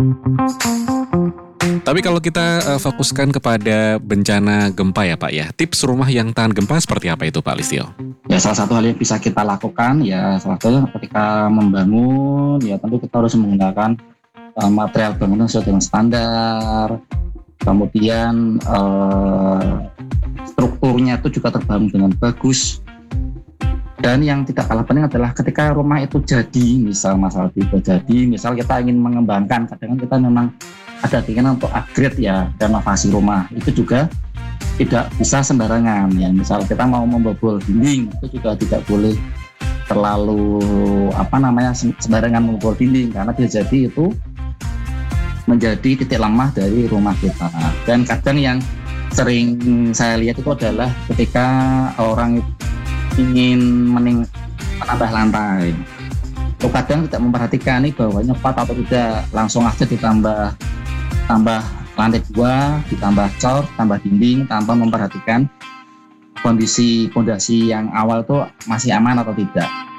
Tapi kalau kita fokuskan kepada bencana gempa ya Pak ya, tips rumah yang tahan gempa seperti apa itu Pak Listio? Ya, salah satu hal yang bisa kita lakukan ya, salah satunya ketika membangun ya tentu kita harus menggunakan material bangunan sesuai dengan standar. Kemudian strukturnya itu juga terbangun dengan bagus. Dan yang tidak kalah penting adalah ketika rumah itu jadi, misal kita ingin mengembangkan, kadang kita memang ada keinginan untuk upgrade ya, renovasi rumah, itu juga tidak bisa sembarangan ya. Misal kita mau membobol dinding, itu juga tidak boleh terlalu sembarangan membobol dinding, karena bisa jadi itu menjadi titik lemah dari rumah kita. Dan kadang yang sering saya lihat itu adalah ketika orang ingin menambah lantai, kadang tidak memperhatikan nih bawahnya kuat atau tidak, langsung aja ditambah lantai 2, ditambah cor, tambah dinding tanpa memperhatikan kondisi pondasi yang awal itu masih aman atau tidak.